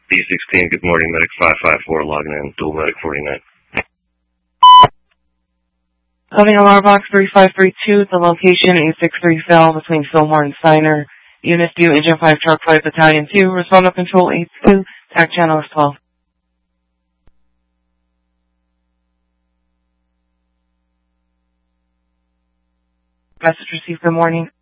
B16, good morning, medic 554, logging in, dual medic 49. Having alarm box 3532, the location 863 Fell between Fillmore and Steiner. Unit view Engine 5 Truck 5 Battalion 2, respond to control 82, TAC channel is 12. Message received, good morning.